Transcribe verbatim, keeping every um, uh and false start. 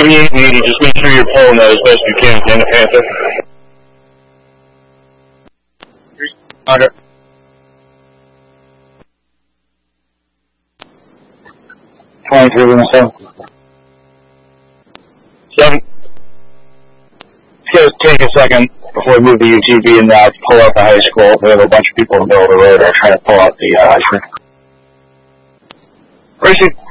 seventy-eight and eighty, just make sure you're pulling that as best you can, Panda Panther. Under. twenty-three and seven. Seven. It's going to take a second before we move the U T V and uh, pull out the high school. We have a bunch of people in the middle of the road that are trying to pull out the uh, high school. Racing.